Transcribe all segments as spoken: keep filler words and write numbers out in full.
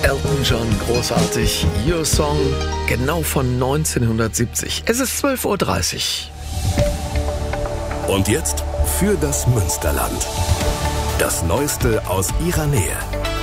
Elton John, großartig. Your Song, genau von neunzehnhundertsiebzig. Es ist zwölf Uhr dreißig. Und jetzt für das Münsterland. Das Neueste aus ihrer Nähe.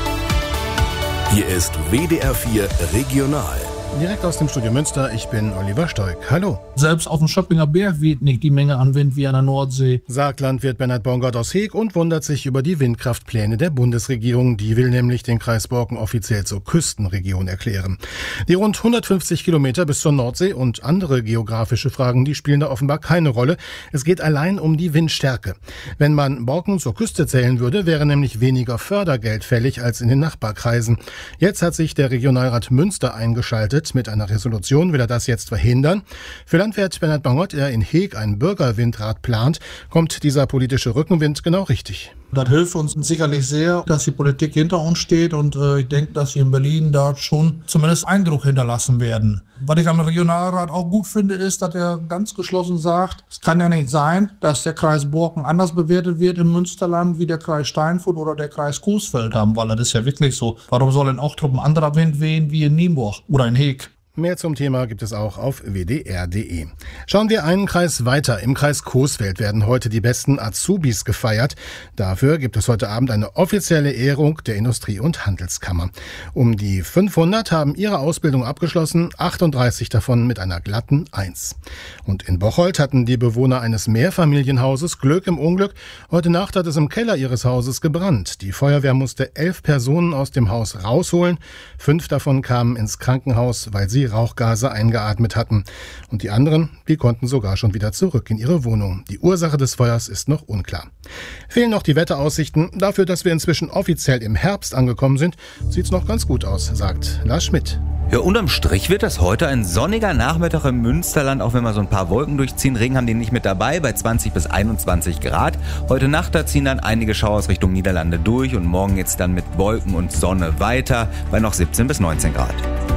Hier ist W D R vier Regional. Direkt aus dem Studio Münster, ich bin Oliver Stoik. Hallo. Selbst auf dem Schöppinger Berg weht nicht die Menge an Wind wie an der Nordsee, Sagt Landwirt Bernhard Bongard aus Heeg und wundert sich über die Windkraftpläne der Bundesregierung. Die will nämlich den Kreis Borken offiziell zur Küstenregion erklären. Die rund hundertfünfzig Kilometer bis zur Nordsee und andere geografische Fragen, die spielen da offenbar keine Rolle. Es geht allein um die Windstärke. Wenn man Borken zur Küste zählen würde, wäre nämlich weniger Fördergeld fällig als in den Nachbarkreisen. Jetzt hat sich der Regionalrat Münster eingeschaltet. Mit einer Resolution will er das jetzt verhindern. Für Landwirt Bernhard Bongard, der in Heeg ein Bürgerwindrat plant, kommt dieser politische Rückenwind genau richtig. das hilft uns sicherlich sehr, dass die Politik hinter uns steht und äh, ich denke, dass wir in Berlin da schon zumindest Eindruck hinterlassen werden. Was ich am Regionalrat auch gut finde, ist, dass er ganz geschlossen sagt, es kann ja nicht sein, dass der Kreis Borken anders bewertet wird im Münsterland wie der Kreis Steinfurt oder der Kreis Coesfeld haben, weil das ist ja wirklich so. Warum soll denn auch drüben anderer Wind wehen wie in Nienburg oder in Heeg? Mehr zum Thema gibt es auch auf w d r punkt d e. Schauen wir einen Kreis weiter. Im Kreis Coesfeld werden heute die besten Azubis gefeiert. Dafür gibt es heute Abend eine offizielle Ehrung der Industrie- und Handelskammer. Um die fünfhundert haben ihre Ausbildung abgeschlossen, achtunddreißig davon mit einer glatten Eins. Und in Bocholt hatten die Bewohner eines Mehrfamilienhauses Glück im Unglück. Heute Nacht hat es im Keller ihres Hauses gebrannt. Die Feuerwehr musste elf Personen aus dem Haus rausholen. Fünf davon kamen ins Krankenhaus, weil sie Rauchgase eingeatmet hatten. Und die anderen, die konnten sogar schon wieder zurück in ihre Wohnung. Die Ursache des Feuers ist noch unklar. Fehlen noch die Wetteraussichten. Dafür, dass wir inzwischen offiziell im Herbst angekommen sind, sieht's noch ganz gut aus, sagt Lars Schmidt. Ja, unterm Strich wird das heute ein sonniger Nachmittag im Münsterland, auch wenn wir so ein paar Wolken durchziehen. Regen haben die nicht mit dabei, bei zwanzig bis einundzwanzig Grad. Heute Nacht, da ziehen dann einige Schauers Richtung Niederlande durch und morgen geht's dann mit Wolken und Sonne weiter, bei noch siebzehn bis neunzehn Grad.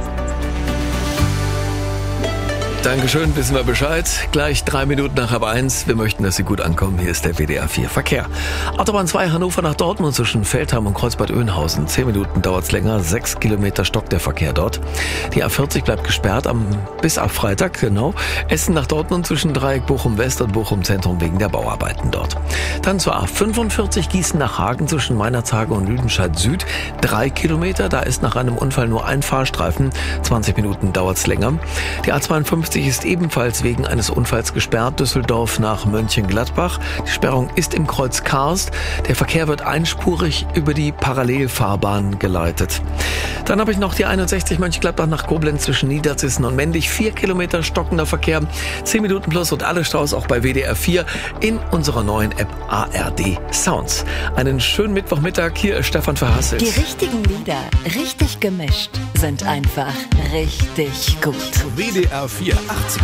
Dankeschön, wissen wir Bescheid. Gleich drei Minuten nach halb eins. Wir möchten, dass Sie gut ankommen. Hier ist der W D R vier Verkehr. Autobahn zwei Hannover nach Dortmund zwischen Feldheim und Kreuzbad Oeynhausen. Zehn Minuten dauert's länger. Sechs Kilometer stockt der Verkehr dort. Die A vierzig bleibt gesperrt am, bis ab Freitag, genau. Essen nach Dortmund zwischen Dreieck Bochum West und Bochum Zentrum wegen der Bauarbeiten dort. Dann zur A fünfundvierzig Gießen nach Hagen zwischen Meinerzhagen und Lüdenscheid Süd. Drei Kilometer. Da ist nach einem Unfall nur ein Fahrstreifen. zwanzig Minuten dauert's länger. Die A zweiundfünfzig ist ebenfalls wegen eines Unfalls gesperrt, Düsseldorf nach Mönchengladbach. Die Sperrung ist im Kreuz Karst. Der Verkehr wird einspurig über die Parallelfahrbahn geleitet. Dann habe ich noch die einundsechzig Mönchengladbach nach Koblenz zwischen Niederzissen und Mendig. Vier Kilometer stockender Verkehr, zehn Minuten plus und alle Staus auch bei W D R vier in unserer neuen App A R D Sounds. Einen schönen Mittwochmittag, hier ist Stefan Verhasselt. Die richtigen Lieder, richtig gemischt, sind einfach richtig gut. W D R vier achtziger.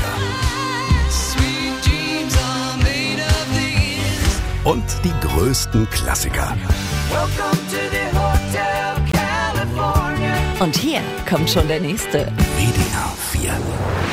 Und die größten Klassiker. Und hier kommt schon der nächste. W D R vier.